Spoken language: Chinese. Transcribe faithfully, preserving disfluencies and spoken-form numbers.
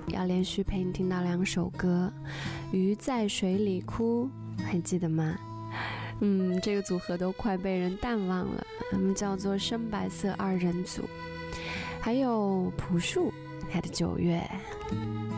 要连续陪你听到两首歌，鱼在水里哭，还记得吗？嗯，这个组合都快被人淡忘了，他们叫做深白色二人组。还有朴树，他的九月。